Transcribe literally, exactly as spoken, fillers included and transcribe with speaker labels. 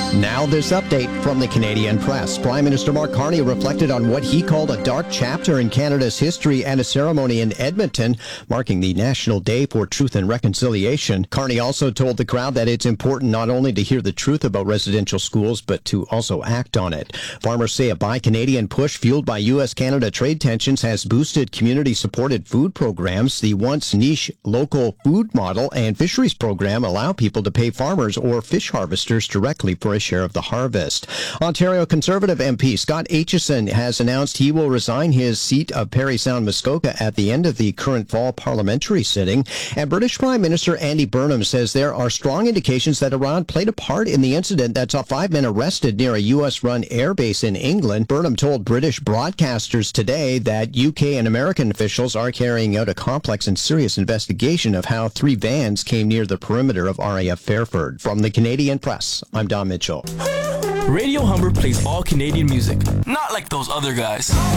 Speaker 1: Now this update from the Canadian Press. Prime Minister Mark Carney reflected on what he called a dark chapter in Canada's history at a ceremony in Edmonton, marking the National Day for Truth and Reconciliation. Carney also told the crowd that it's important not only to hear the truth about residential schools, but to also act on it. Farmers say a Buy Canadian push fueled by U S Canada trade tensions has boosted community-supported food programs. The once niche local food model and fisheries program allow people to pay farmers or fish harvesters directly for a share of the harvest. Ontario Conservative M P Scott Aitchison has announced he will resign his seat of Parry Sound Muskoka at the end of the current fall parliamentary sitting. And British Prime Minister Andy Burnham says there are strong indications that Iran played a part in the incident that saw five men arrested near a U S-run airbase in England. Burnham told British broadcasters today that U K and American officials are carrying out a complex and serious investigation of how three vans came near the perimeter of R A F Fairford. From the Canadian Press, I'm Don Mitchell.
Speaker 2: Radio Humber plays all Canadian music, not like those other guys.